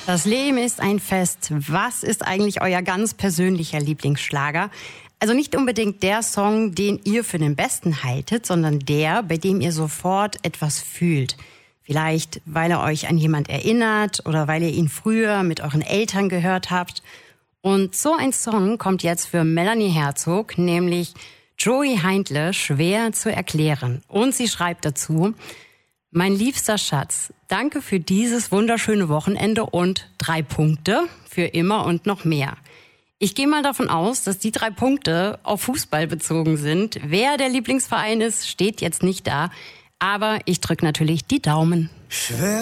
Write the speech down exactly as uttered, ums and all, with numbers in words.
Das Leben ist ein Fest. Was ist eigentlich euer ganz persönlicher Lieblingsschlager? Also nicht unbedingt der Song, den ihr für den besten haltet, sondern der, bei dem ihr sofort etwas fühlt. Vielleicht, weil er euch an jemand erinnert oder weil ihr ihn früher mit euren Eltern gehört habt. Und so ein Song kommt jetzt für Melanie Herzog, nämlich Joey Heindle, schwer zu erklären. Und sie schreibt dazu: Mein liebster Schatz, danke für dieses wunderschöne Wochenende und drei Punkte für immer und noch mehr. Ich gehe mal davon aus, dass die drei Punkte auf Fußball bezogen sind. Wer der Lieblingsverein ist, steht jetzt nicht da. Aber ich drücke natürlich die Daumen. Schwer